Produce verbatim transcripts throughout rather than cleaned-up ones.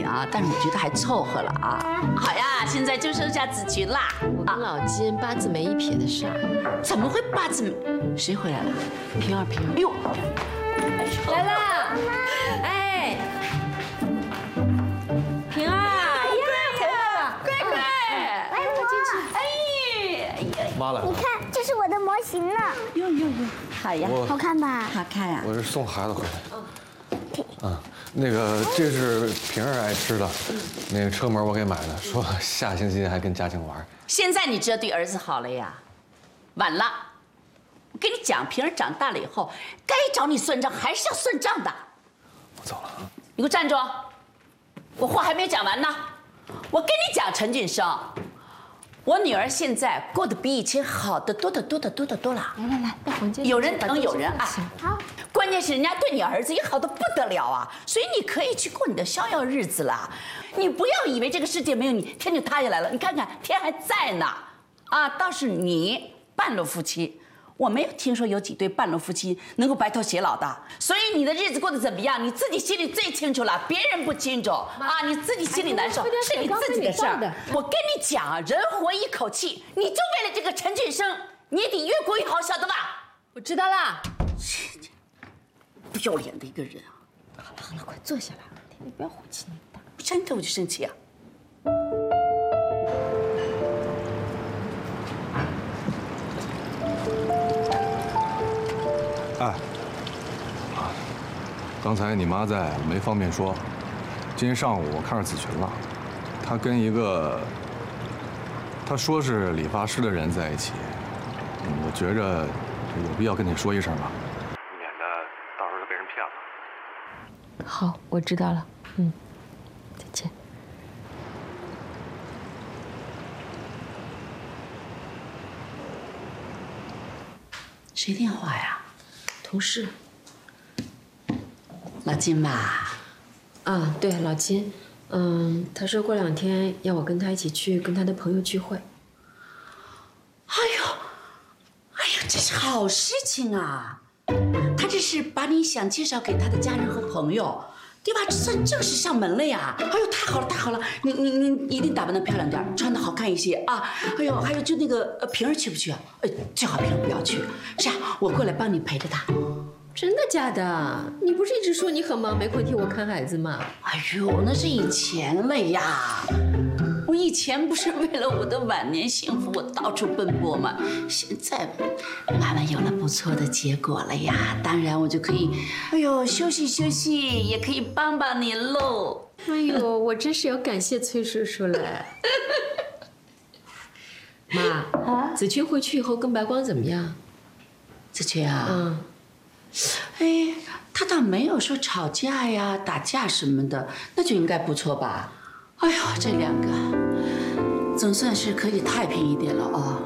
啊，但是我觉得还凑合了啊。好呀，现在就剩下子群啦。 我跟老金八字没一撇的事儿。 怎么会八字没？谁回来了？ 平儿，平儿。 哎呦， 来啦！哎，平儿，呀，回来了， 乖乖， 来，我进去。 哎，哎呀， 妈来了。 你看，这是我的模型呢。 呦呦呦，好呀， 好看吧？ 好看呀。 我是送孩子回来。啊，那个这是平儿爱吃的，那个车模我给买的，说下星期还跟嘉庆玩。 现在你知道对儿子好了呀，晚了。我跟你讲，平儿长大了以后，该找你算账还是要算账的。 我走了啊。 你给我站住！我话还没讲完呢。我跟你讲，陈俊生，我女儿现在过得比以前好得多得多得多得多了。 来来来，到房间。 有人疼，有人爱。 好。 关键是人家对你儿子也好得不得了啊，所以你可以去过你的逍遥日子了。你不要以为这个世界没有你，天就塌下来了。你看看，天还在呢。啊，倒是你半路夫妻。我没有听说有几对半路夫妻能够白头偕老的，所以你的日子过得怎么样，你自己心里最清楚了，别人不清楚啊，你自己心里难受是你自己的事儿。我跟你讲啊，人活一口气，你就为了这个陈俊生，你也得越过越好，晓得吧？ 我知道啦。 不要脸的一个人啊！ 好了好了，快坐下来，你不要火气那么大。 真的我就生气啊！ 哎，啊，刚才你妈在，我没方便说。今天上午我看着子群了，她跟一个，她说是理发师的人在一起。我觉着有必要跟你说一声吧，免得到时候她被人骗了。 好，我知道了。嗯，再见。 谁电话呀？ 同事。 老金吧？ 啊，对，老金。嗯，他说过两天要我跟他一起去跟他的朋友聚会。 哎呦，哎呀，这是好事情啊！他这是把你想介绍给他的家人和朋友，对吧？这算正式上门了呀！哎呦，太好了，太好了！你你你一定打扮得漂亮点，穿得好看一些啊！哎呦，还有就那个呃平儿去不去啊？呃，最好平儿不要去。这样，我过来帮你陪着他。 真的假的？你不是一直说你很忙没空替我看孩子吗？ 哎呦，那是以前了呀。我以前不是为了我的晚年幸福，我到处奔波吗？现在慢慢有了不错的结果了呀，当然我就可以，哎呦，休息休息，也可以帮帮你喽。 哎呦，我真是要感谢崔叔叔了。妈，啊，子群回去以后跟白光怎么样？ 子群啊， 嗯， 哎，他倒没有说吵架呀、打架什么的，那就应该不错吧？哎呦，这两个总算是可以太平一点了啊。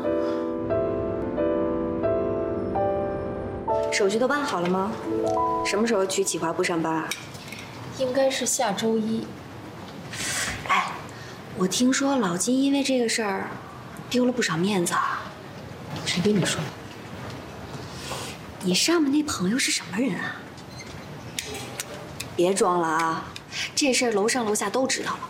手续都办好了吗？什么时候去企划部上班啊？ 应该是下周一。 哎，我听说老金因为这个事儿丢了不少面子啊。 谁跟你说？ 你上面那朋友是什么人啊？别装了啊！这事儿楼上楼下都知道了。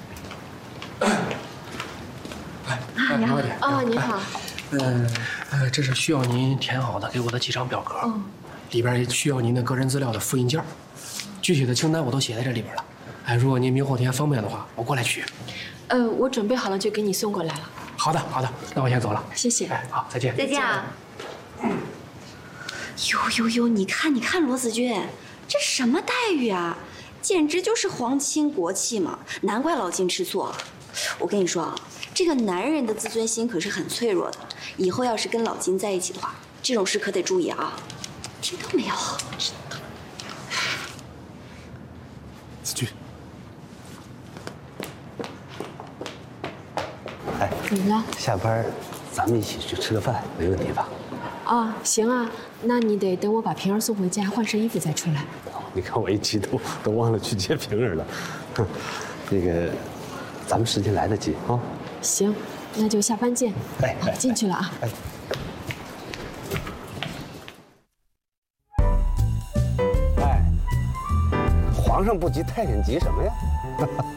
哎，你好，姐。 啊，你好。 嗯，呃，这是需要您填好的给我的几张表格，里边需要您的个人资料的复印件，具体的清单我都写在这里边了。哎，如果您明后天方便的话，我过来取。 呃，我准备好了就给你送过来了。 好的，好的，那我先走了。 谢谢。 哎，好，再见。 再见啊。呦呦呦，你看，你看罗子君，这什么待遇啊？简直就是皇亲国戚嘛！难怪老金吃醋啊！我跟你说啊，这个男人的自尊心可是很脆弱的，以后要是跟老金在一起的话，这种事可得注意啊！听到没有？ 子君， 哎， 怎么了？ 下班咱们一起去吃个饭，没问题吧？ 啊，行啊，那你得等我把平儿送回家，换身衣服再出来。 你看我一激动，都忘了去接平儿了。哼，那个，咱们时间来得及啊。 行，那就下班见。 哎， 好，进去了啊。 哎。哎，皇上不急，太监急什么呀？